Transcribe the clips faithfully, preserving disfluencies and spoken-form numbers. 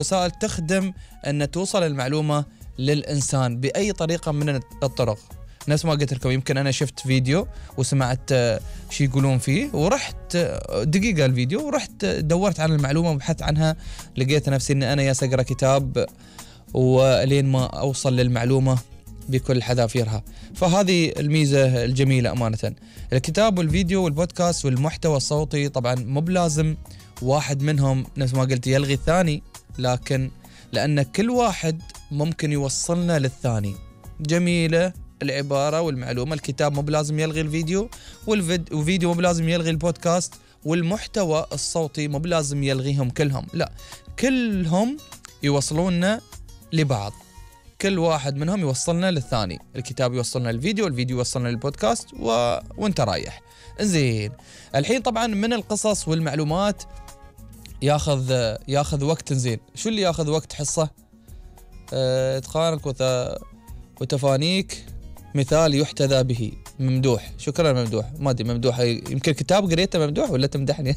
وسائل تخدم أن توصل المعلومة للإنسان بأي طريقة من الطرق. نفس ما قلت لكم، يمكن أنا شفت فيديو وسمعت شي يقولون فيه ورحت دقيقة الفيديو ورحت دورت عن المعلومة وبحثت عنها، لقيت نفسي أن أنا ياس أقرأ كتاب ولين ما أوصل للمعلومة بكل حذافيرها. فهذه الميزة الجميلة أمانة. الكتاب والفيديو والبودكاست والمحتوى الصوتي طبعا مو بلازم واحد منهم نفس ما قلت يلغي الثاني، لكن لأن كل واحد ممكن يوصلنا للثاني. جميلة العبارة والمعلومة. الكتاب مو بلازم يلغي الفيديو، والفيديو مو بلازم يلغي البودكاست، والمحتوى الصوتي مو بلازم يلغيهم كلهم، لا، كلهم يوصلوننا لبعض. كل واحد منهم يوصلنا للثاني. الكتاب يوصلنا للفيديو، الفيديو يوصلنا للبودكاست و... وانت رايح. زين، الحين طبعا من القصص والمعلومات ياخذ ياخذ وقت. زين، شو اللي ياخذ وقت؟ حصة أه... اتقانك وت... وتفانيك مثال يحتذى به. ممدوح، شكرا ممدوح. ما ادري ممدوح يمكن كتاب قريته ممدوح ولا تمدحني؟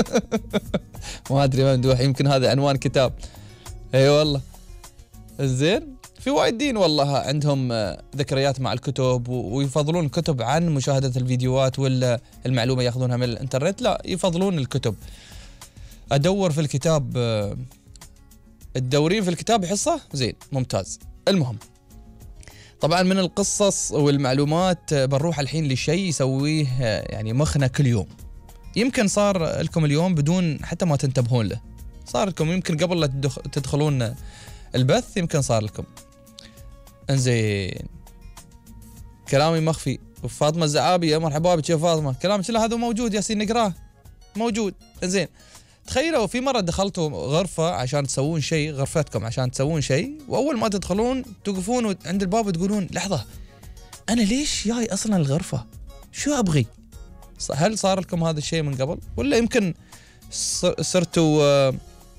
ما ادري ممدوح، يمكن هذا عنوان كتاب. اي والله. زين، في وايدين والله عندهم ذكريات مع الكتب ويفضلون الكتب عن مشاهدة الفيديوهات ولا المعلومة ياخذونها من الانترنت، لا، يفضلون الكتب. ادور في الكتاب، الدورين في الكتاب حصة. زين، ممتاز. المهم، طبعا من القصص والمعلومات بنروح الحين لشيء يسويه يعني مخنا كل يوم. يمكن صار لكم اليوم بدون حتى ما تنتبهون له، صار لكم يمكن قبل لا تدخلون البث، يمكن صار لكم. انزين، كلامي مخفي. فاطمة الزعابي، يا مرحبا بك يا فاطمة، كلامك لا هذا موجود ياسين، نقراه موجود. انزين، تخيلوا في مرة دخلتوا غرفة عشان تسوون شيء، غرفتكم عشان تسوون شيء، وأول ما تدخلون توقفون عند الباب وتقولون لحظة، أنا ليش جاي أصلا الغرفة؟ شو أبغي؟ هل صار لكم هذا الشيء من قبل؟ ولا يمكن صرتوا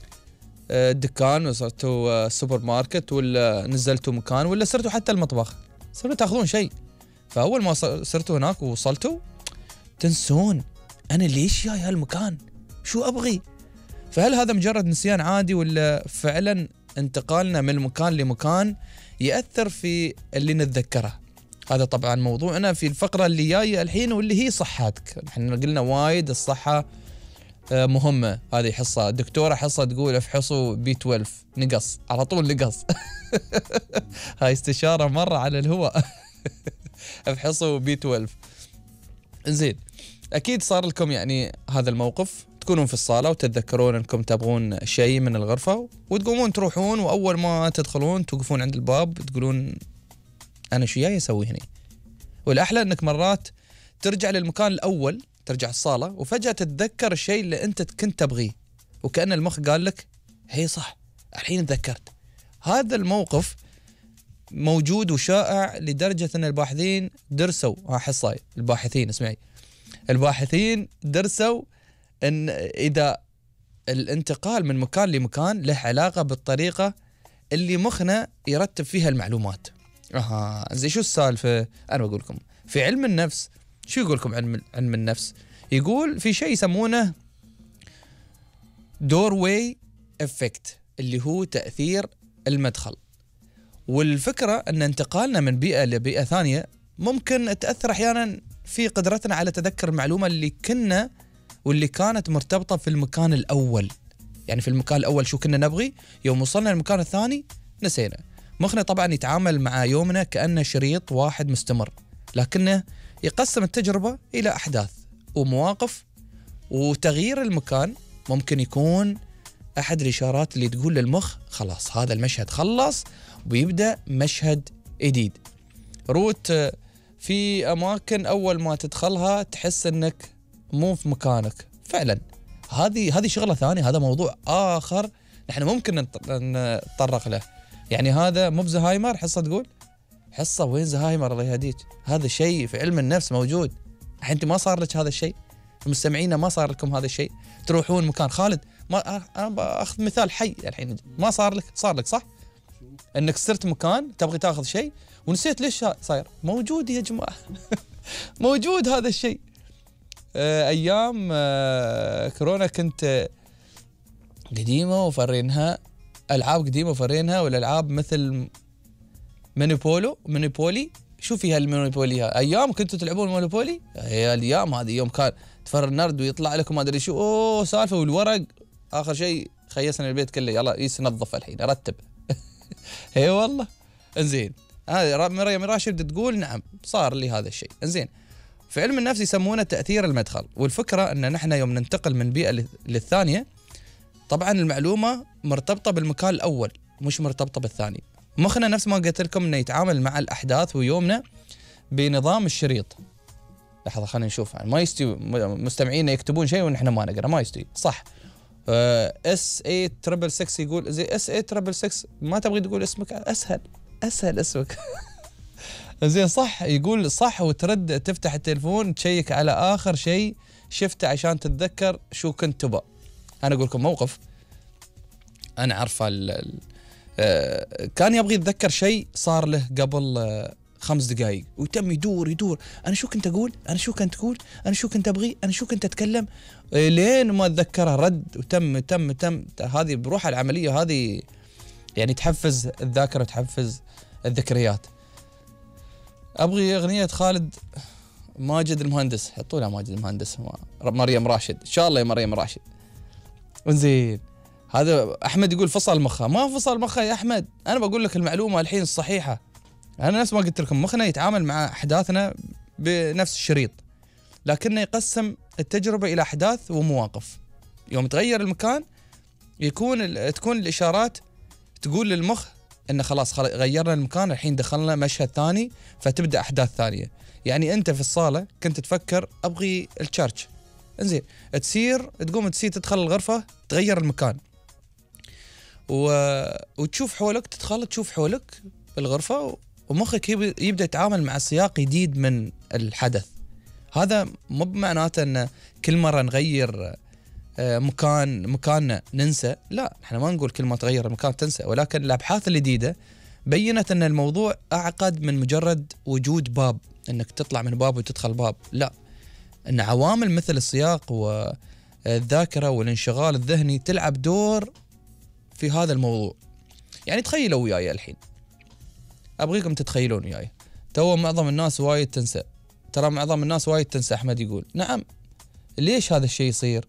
الدكان وصرتوا السوبر ماركت ولا نزلتوا مكان ولا صرتوا حتى المطبخ، صرتوا تاخذون شيء، فأول ما صرتوا هناك ووصلتوا تنسون أنا ليش جاي هالمكان؟ شو أبغي؟ فهل هذا مجرد نسيان عادي ولا فعلا انتقالنا من مكان لمكان يأثر في اللي نتذكره؟ هذا طبعا موضوعنا في الفقرة اللي جاية الحين، واللي هي صحتك. احنا قلنا وايد الصحة مهمة. هذه حصة دكتورة حصة تقول افحصوا بي اثنا عشر، نقص على طول نقص. هاي استشارة مرة على الهواء. افحصوا بي اثنا عشر. زين، أكيد صار لكم يعني هذا الموقف، تكونون في الصالة وتتذكرون أنكم تبغون شيء من الغرفة وتقومون تروحون، وأول ما تدخلون توقفون عند الباب تقولون أنا شو جاي أسوي هنا؟ والأحلى أنك مرات ترجع للمكان الأول، ترجع الصالة وفجأة تتذكر الشيء اللي أنت كنت تبغيه، وكأن المخ قال لك هي صح الحين تذكرت. هذا الموقف موجود وشائع لدرجة أن الباحثين درسوا، ها حصاي الباحثين اسمعي، الباحثين درسوا أن إذا الانتقال من مكان لمكان له علاقة بالطريقة اللي مخنا يرتب فيها المعلومات. أها زي شو السالفة؟ أنا بقول لكم في علم النفس. شو يقول لكم علم علم النفس؟ يقول في شيء يسمونه doorway effect، اللي هو تأثير المدخل. والفكرة أن انتقالنا من بيئة لبيئة ثانية ممكن تأثر أحيانا في قدرتنا على تذكر المعلومة اللي كنا واللي كانت مرتبطة في المكان الأول. يعني في المكان الأول شو كنا نبغي، يوم وصلنا للمكان الثاني نسينا. مخنا طبعا يتعامل مع يومنا كأنه شريط واحد مستمر، لكنه يقسم التجربة إلى أحداث ومواقف، وتغيير المكان ممكن يكون أحد الإشارات اللي تقول للمخ خلاص هذا المشهد خلص ويبدأ مشهد جديد. روت في أماكن أول ما تدخلها تحس أنك مو في مكانك فعلا. هذه هذه شغلة ثانية، هذا موضوع آخر نحن ممكن نتطرق له. يعني هذا مو بزهايمر حصة تقول حصة وين زهايمر الله يهديك؟ هذا شيء في علم النفس موجود. أنت ما صار لك هذا الشيء، المستمعين ما صار لكم هذا الشيء، تروحون مكان خالد ما أنا بأخذ مثال حي الحين، ما صار لك، صار لك صح؟ إنك صرت مكان تبغي تأخذ شيء ونسيت ليش صاير. موجود يا جماعة. موجود هذا الشيء. أيام كورونا كنت قديمة وفرينها العاب قديمه فرينها، والالعاب مثل مونوبولو مونوبولي. شو فيها المونوبولي؟ ايام كنتوا تلعبون مونوبولي؟ هي الايام هذه يوم كان تفر النرد ويطلع لكم ما ادري شو اوه سالفه والورق، اخر شيء خيسنا البيت كله، يلا يس نظف الحين رتب. اي والله. انزين هذه مريم راشد تقول نعم صار لي هذا الشيء. انزين في علم النفس يسمونه تاثير المدخل، والفكره ان نحن يوم ننتقل من بيئه للثانيه طبعا المعلومه مرتبطه بالمكان الاول مش مرتبطه بالثاني. مخنا نفس ما قلت لكم انه يتعامل مع الاحداث ويومنا بنظام الشريط. لحظه خلينا نشوف يعني ما يستوي مستمعين يكتبون شيء ونحن ما نقرا، ما يستوي صح. اس اي تربل سكس يقول زي اس اي تربل سكس ما تبغي تقول اسمك اسهل اسهل اسمك. زين صح يقول صح، وترد تفتح التلفون تشيك على اخر شيء شفته عشان تتذكر شو كنت تبى. انا اقول لكم موقف انا عارفه كان يبغي يتذكر شيء صار له قبل خمس دقائق وتم يدور يدور انا شو كنت اقول انا شو كنت اقول انا شو كنت ابغي انا شو كنت اتكلم لين ما اتذكرها رد وتم تم تم هذه بروح العمليه هذه يعني تحفز الذاكره وتحفز الذكريات. ابغي اغنيه خالد ماجد المهندس، حطوا لها ماجد المهندس مريم راشد ان شاء الله يا مريم راشد. زين هذا احمد يقول فصل مخها، ما فصل مخها يا احمد، انا بقول لك المعلومه الحين الصحيحه. انا نفس ما قلت لكم مخنا يتعامل مع احداثنا بنفس الشريط، لكنه يقسم التجربه الى احداث ومواقف. يوم تغير المكان يكون تكون الاشارات تقول للمخ ان خلاص غيرنا المكان الحين دخلنا مشهد ثاني فتبدا احداث ثانيه. يعني انت في الصاله كنت تفكر ابغي الشارج، انزين تصير تقوم تصير تدخل الغرفه تغير المكان و... وتشوف حولك، تدخل تشوف حولك الغرفه ومخك يبدا يتعامل مع سياق جديد من الحدث. هذا مو بمعناته ان كل مره نغير مكان مكاننا ننسى، لا احنا ما نقول كل ما تغير المكان تنسى، ولكن الابحاث الجديده بينت ان الموضوع اعقد من مجرد وجود باب انك تطلع من باب وتدخل باب، لا ان عوامل مثل السياق والذاكره والانشغال الذهني تلعب دور في هذا الموضوع. يعني تخيلوا وياي الحين، ابغيكم تتخيلون وياي، تو معظم الناس وايد تنسى، ترى معظم الناس وايد تنسى. احمد يقول نعم ليش هذا الشيء يصير؟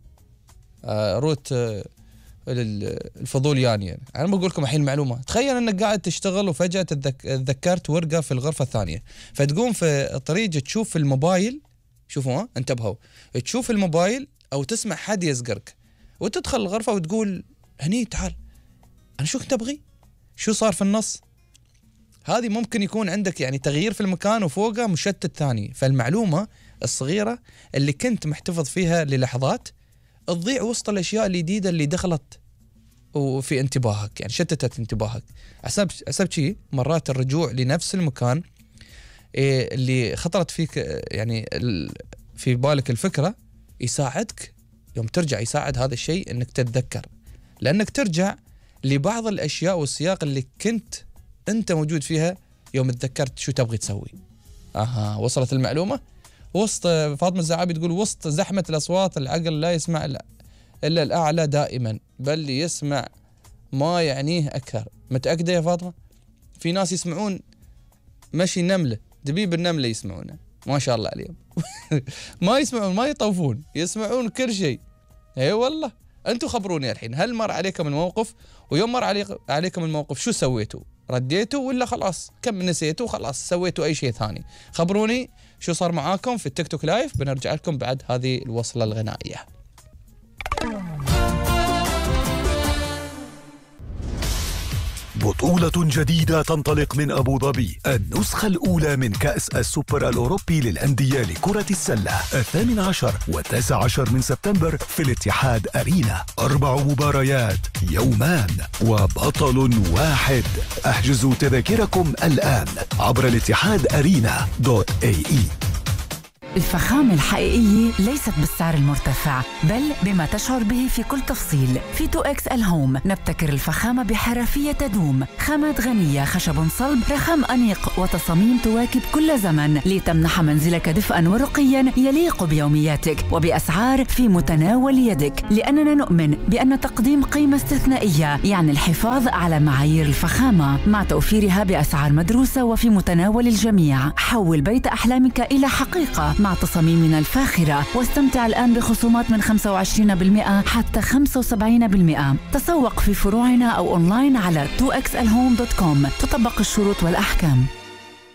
آه روت آه الفضول يعني انا بقول لكم الحين معلومه. تخيل انك قاعد تشتغل وفجاه تذكرت ورقه في الغرفه الثانيه، فتقوم في الطريق تشوف الموبايل، شوفوا ها انتبهوا، تشوف الموبايل او تسمع حد يزقرك وتدخل الغرفه وتقول هني تعال انا شو كنت ابغي؟ شو صار في النص؟ هذه ممكن يكون عندك يعني تغيير في المكان وفوقه مشتت ثاني. فالمعلومه الصغيره اللي كنت محتفظ فيها للحظات تضيع وسط الاشياء الجديده اللي دخلت وفي انتباهك، يعني شتتت انتباهك. حسب حسب شيء مرات الرجوع لنفس المكان اللي خطرت فيك يعني في بالك الفكره يساعدك يوم ترجع، يساعد هذا الشيء انك تتذكر، لانك ترجع لبعض الاشياء والسياق اللي كنت انت موجود فيها يوم تذكرت شو تبغي تسوي. اها وصلت المعلومه. وسط فاطمه الزعابي تقول وسط زحمه الاصوات العقل لا يسمع الا الاعلى دائما، بل يسمع ما يعنيه اكثر. متاكده يا فاطمه؟ في ناس يسمعون مشي نمله، دبيب النمله يسمعونه ما شاء الله عليهم. ما يسمعون ما يطوفون، يسمعون كل شيء. اي والله. انتم خبروني الحين، هل مر عليكم الموقف؟ ويوم مر عليكم الموقف شو سويتوا؟ رديتوا ولا خلاص كم نسيتوا خلاص سويتوا اي شيء ثاني؟ خبروني شو صار معاكم في التيك توك لايف. بنرجع لكم بعد هذه الوصلة الغنائية. بطولة جديدة تنطلق من أبو ظبي، النسخة الأولى من كأس السوبر الأوروبي للأندية لكرة السلة، الثامن عشر والتاسع عشر من سبتمبر في الاتحاد أرينا. أربع مباريات، يومان، وبطل واحد. احجزوا تذاكركم الآن عبر الاتحاد أرينا دوت اي اي. الفخامة الحقيقية ليست بالسعر المرتفع بل بما تشعر به في كل تفصيل. في تو إكس إل هوم نبتكر الفخامة بحرفية تدوم، خامات غنية، خشب صلب، رخام أنيق وتصاميم تواكب كل زمن لتمنح منزلك دفئا ورقيا يليق بيومياتك وبأسعار في متناول يدك، لأننا نؤمن بأن تقديم قيمة استثنائية يعني الحفاظ على معايير الفخامة مع توفيرها بأسعار مدروسة وفي متناول الجميع. حول بيت أحلامك إلى حقيقة مع تصاميمنا الفاخرة، واستمتع الآن بخصومات من خمسة وعشرين بالمئة حتى خمسة وسبعين بالمئة. تسوق في فروعنا أو أونلاين على تو إكس إل هوم دوت كوم. تطبق الشروط والأحكام.